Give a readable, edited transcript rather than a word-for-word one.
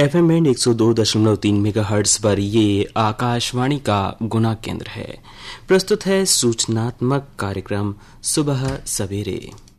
FM band 102.3 megahertz पर ये आकाशवाणी का गुना केंद्र है। प्रस्तुत है सूचनात्मक कार्यक्रम सुबह सवेरे।